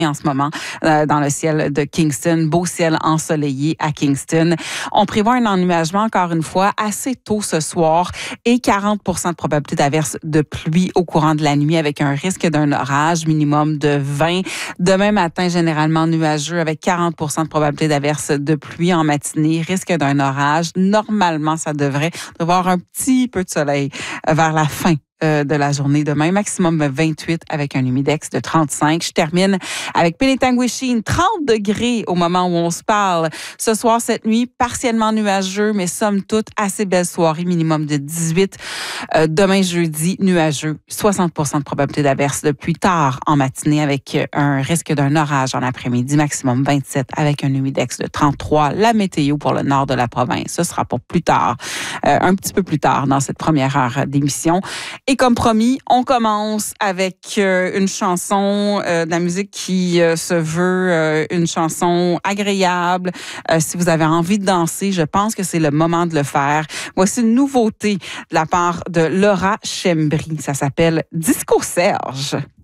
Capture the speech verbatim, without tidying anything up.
en ce moment euh, dans le ciel de Kingston. Beau ciel ensoleillé à Kingston. On prévoit un ennuagement, encore une fois, assez tôt ce soir et quarante pour cent de probabilité d'averse de pluie au courant de la nuit avec un risque d'un orage minimum de vingt. Demain matin, généralement nuageux avec quarante pour cent de probabilité d'averse de pluie en matinée, risque d'un orage. Normalement, ça devrait avoir un petit peu de soleil vers la fin de la journée demain, maximum vingt-huit avec un humidex de trente-cinq. Je termine avec Penetanguishene, trente degrés au moment où on se parle. Ce soir, cette nuit, partiellement nuageux, mais somme toute, assez belle soirée, minimum de dix-huit. Euh, demain, jeudi, nuageux, soixante pour cent de probabilité d'averse de pluie tard en matinée avec un risque d'un orage en après-midi, maximum vingt-sept avec un humidex de trente-trois. La météo pour le nord de la province, ce sera pour plus tard, euh, un petit peu plus tard dans cette première heure d'émission. Et comme promis, on commence avec euh, une chanson euh, de la musique qui euh, se veut euh, une chanson agréable. Euh, si vous avez envie de danser, je pense que c'est le moment de le faire. Voici une nouveauté de la part de Laura Chembry. Ça s'appelle Disco Serge.